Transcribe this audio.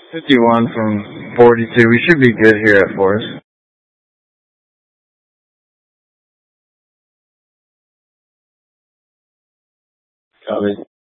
51 from 42. We should be good here at Forest. Copy.